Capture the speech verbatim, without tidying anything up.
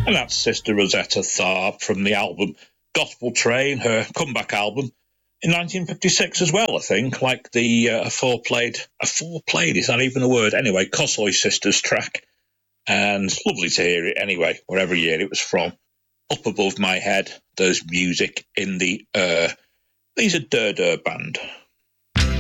And that's Sister Rosetta Tharpe from the album Gospel Train, her comeback album in nineteen fifty-six as well, I think, like the uh, four-played, a four-played, is that even a word? Anyway, Cosloy Sisters track, and lovely to hear it anyway, wherever year it was from. Up above my head, there's music in the air. These are Dur Dur Band.